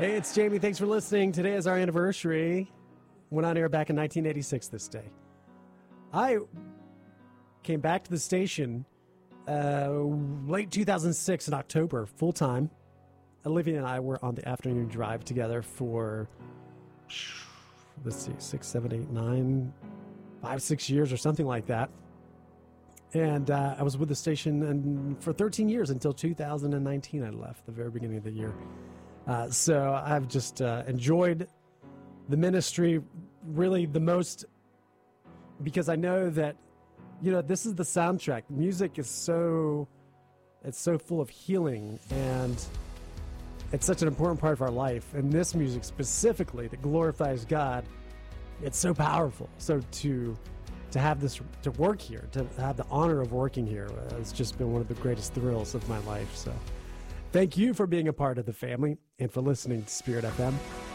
Hey, it's Jamie. Thanks for listening. Today is our anniversary. Went on air back in 1986 this day. I came back to the station late 2006 in October, full-time. Olivia and I were on the afternoon drive together for, 6, 7, 8, 9, 5, 6 years or something like that. And I was with the station for 13 years until 2019. I left the very beginning of the year. So I've just enjoyed the ministry really the most because I know that, this is the soundtrack. Music is it's so full of healing, and it's such an important part of our life. And this music specifically that glorifies God, it's so powerful. So to have this, to work here, to have the honor of working here, has just been one of the greatest thrills of my life. So thank you for being a part of the family and for listening to Spirit FM.